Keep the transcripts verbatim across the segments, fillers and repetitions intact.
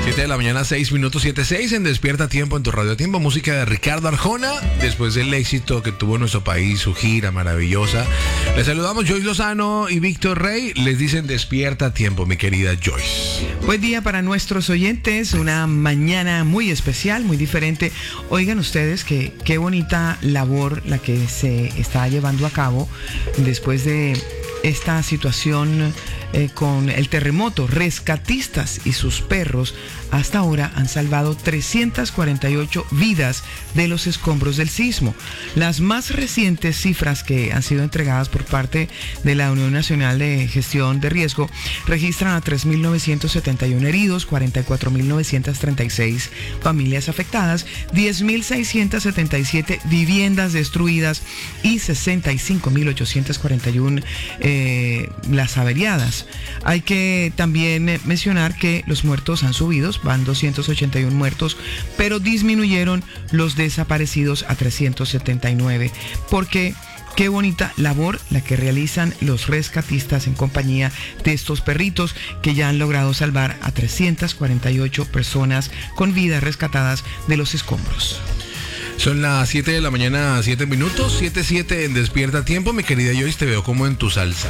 siete de la mañana, seis minutos, siete seis en Despierta Tiempo en tu Radio Tiempo. Música de Ricardo Arjona, después del éxito que tuvo en nuestro país, su gira maravillosa. Les saludamos Joyce Lozano y Víctor Rey. Les dicen Despierta Tiempo, mi querida Joyce. Buen día para nuestros oyentes, una mañana muy especial, muy diferente. Oigan ustedes que qué bonita labor la que se está llevando a cabo después de esta situación eh, con el terremoto. Rescatistas y sus perros hasta ahora han salvado trescientas cuarenta y ocho vidas de los escombros del sismo. Las más recientes cifras que han sido entregadas por parte de la Unión Nacional de Gestión de Riesgo registran a tres mil novecientos setenta y uno heridos, cuarenta y cuatro mil novecientos treinta y seis familias afectadas, diez mil seiscientos setenta y siete viviendas destruidas y sesenta y cinco mil ochocientos cuarenta y uno eh, las averiadas. Hay que también eh, mencionar que los muertos han subido, van doscientos ochenta y uno muertos, pero disminuyeron los desaparecidos a trescientos setenta y nueve, porque qué bonita labor la que realizan los rescatistas en compañía de estos perritos que ya han logrado salvar a trescientas cuarenta y ocho personas con vidas rescatadas de los escombros. Son las siete de la mañana, siete minutos, siete siete en Despierta Tiempo. Mi querida Joyce, te veo como en tu salsa.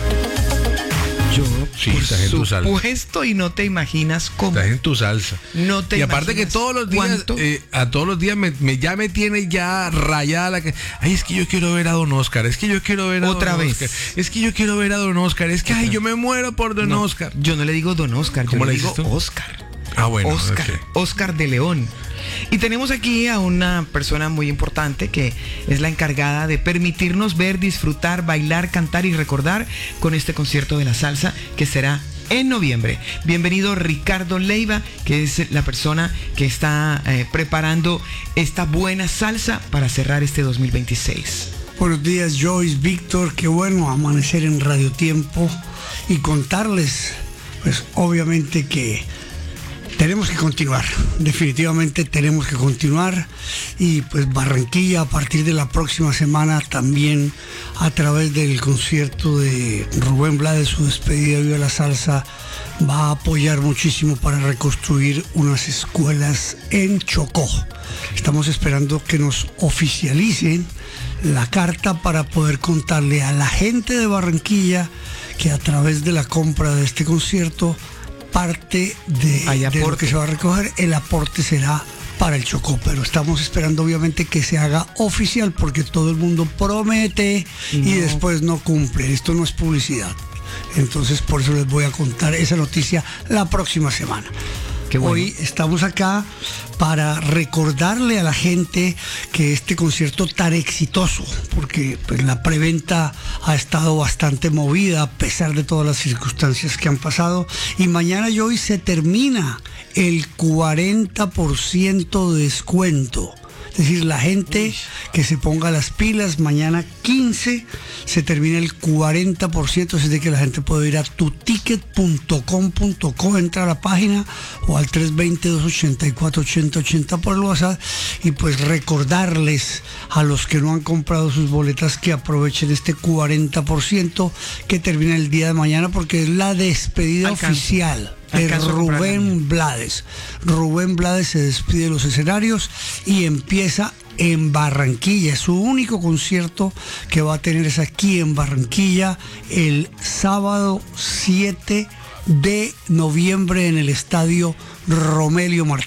Yo, sí, por estás en tu salsa. supuesto, y no te imaginas cómo. Estás en tu salsa. No te y aparte que todos los días, eh, a todos los días me, me, ya me tiene ya rayada la que. Ay, es que yo quiero ver a Don Oscar, es que yo quiero ver a Otra Don vez. Oscar. Es que yo quiero ver a Don Oscar, es que ay, yo me muero por Don no, Oscar. Yo no le digo Don Oscar, yo ¿Cómo le le digo dices tú? Oscar. Ah, bueno. Oscar, Okay. Oscar de León. Y tenemos aquí a una persona muy importante que es la encargada de permitirnos ver, disfrutar, bailar, cantar y recordar con este concierto de la salsa que será en noviembre. Bienvenido Ricardo Leiva, que es la persona que está eh, preparando esta buena salsa para cerrar este dos mil veintiséis. Buenos días, Joyce, Víctor, qué bueno amanecer en Radio Tiempo y contarles, pues obviamente que tenemos que continuar, definitivamente tenemos que continuar y pues Barranquilla a partir de la próxima semana también a través del concierto de Rubén Blades, su despedida Viva la Salsa, va a apoyar muchísimo para reconstruir unas escuelas en Chocó. Estamos esperando que nos oficialicen la carta para poder contarle a la gente de Barranquilla que a través de la compra de este concierto parte de, de lo que se va a recoger, el aporte será para el Chocó, pero estamos esperando obviamente que se haga oficial porque todo el mundo promete y, no. y después no cumple. Esto no es publicidad, entonces por eso les voy a contar esa noticia la próxima semana. Qué bueno. Hoy estamos acá para recordarle a la gente que este concierto tan exitoso, porque pues, la preventa ha estado bastante movida a pesar de todas las circunstancias que han pasado, y mañana y hoy se termina el cuarenta por ciento de descuento. Es decir, la gente Uy. que se ponga las pilas, mañana quince se termina el cuarenta por ciento, así de que la gente puede ir a tu ticket punto com punto co, entra a la página o al tres dos cero, dos ocho cuatro, ocho cero ocho cero por el WhatsApp y pues recordarles a los que no han comprado sus boletas que aprovechen este cuarenta por ciento que termina el día de mañana porque es la despedida Alcanzo. oficial de Rubén Blades. Rubén Blades se despide de los escenarios y empieza en Barranquilla. Su único concierto que va a tener es aquí en Barranquilla el sábado siete de noviembre en el estadio Romelio Martínez.